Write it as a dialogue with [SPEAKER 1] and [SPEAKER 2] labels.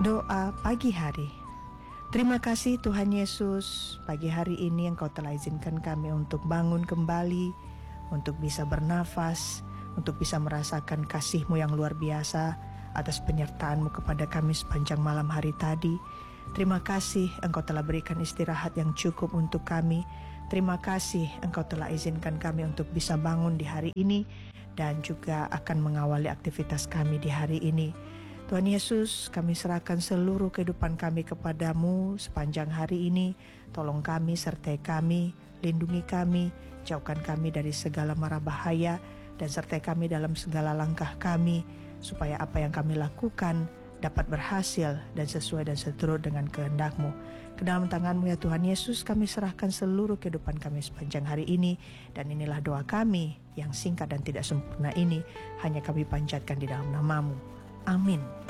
[SPEAKER 1] Doa pagi hari. Terima kasih Tuhan Yesus, pagi hari ini Engkau telah izinkan kami untuk bangun kembali, untuk bisa bernafas, untuk bisa merasakan kasih-Mu yang luar biasa atas penyertaan-Mu kepada kami sepanjang malam hari tadi. Terima kasih Engkau telah berikan istirahat yang cukup untuk kami. Terima kasih Engkau telah izinkan kami untuk bisa bangun di hari ini dan juga akan mengawali aktivitas kami di hari ini. Tuhan Yesus, kami serahkan seluruh kehidupan kami kepadamu sepanjang hari ini. Tolong kami, sertai kami, lindungi kami, jauhkan kami dari segala mara bahaya, dan sertai kami dalam segala langkah kami, supaya apa yang kami lakukan dapat berhasil dan sesuai dan seturut dengan kehendak-Mu. Ke dalam tangan-Mu ya Tuhan Yesus, kami serahkan seluruh kehidupan kami sepanjang hari ini, dan inilah doa kami yang singkat dan tidak sempurna ini, hanya kami panjatkan di dalam nama-Mu. Amin.